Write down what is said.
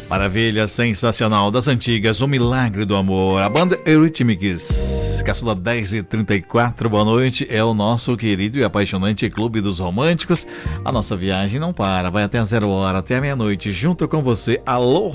Maravilha, sensacional, das antigas, O Milagre do Amor, a banda Eurythmics. Caçula 10h34, boa noite, é o nosso querido e apaixonante Clube dos Românticos. A nossa viagem não para, vai até a 0 hora, até a meia-noite, junto com você. Alô,